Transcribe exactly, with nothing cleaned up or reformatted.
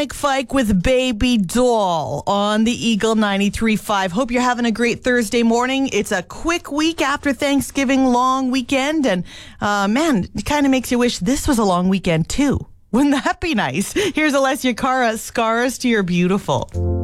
Mike Fike with Baby Doll on the Eagle ninety-three point five. Hope you're having a great Thursday morning. It's a quick week after Thanksgiving long weekend. And uh, man, it kind of makes you wish this was a long weekend too. Wouldn't that be nice? Here's Alessia Cara, Scars to Your Beautiful.